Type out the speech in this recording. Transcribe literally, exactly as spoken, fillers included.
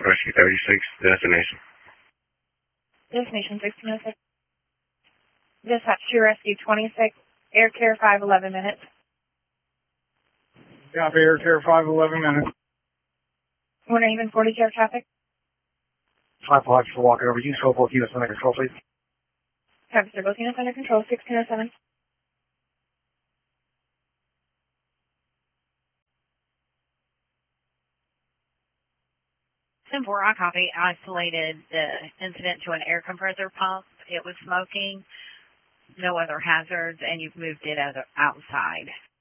Rescue thirty-six, destination. Destination sixteen oh six. Dispatch to Rescue twenty-six, Air Care five eleven minutes. Copy, Air Care five eleven minutes. One even forty care traffic. five blocks for walking over. Use both units under control, please. Copy, sir. Both units under control, sixteen oh seven. ten four, I copy. Isolated the incident to an air compressor pump. It was smoking, no other hazards, and you've moved it out outside.